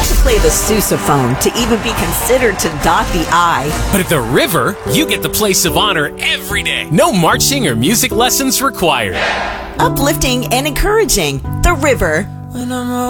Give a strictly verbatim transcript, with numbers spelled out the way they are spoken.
have to play the sousaphone to even be considered to dot the I. But at the River, you get the place of honor every day. No marching or music lessons required. Uplifting and encouraging. The River. When I'm